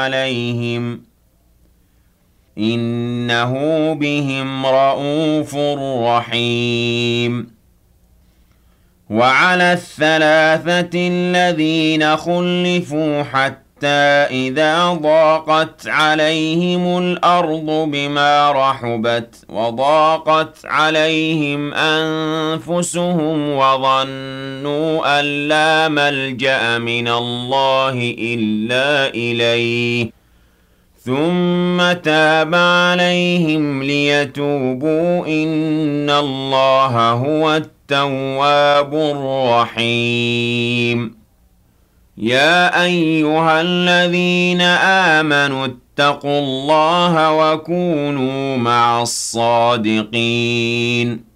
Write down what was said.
عليهم إنه بهم رءوف رحيم وعلى الثلاثة الذين خلفوا حتى إذا ضاقت عليهم الأرض بما رحبت وضاقت عليهم أنفسهم وظنوا أن لا ملجأ من الله إلا إليه ثم تاب عليهم ليتوبوا إن الله هو التواب الرحيم يا أيها الذين آمنوا اتقوا الله وكونوا مع الصادقين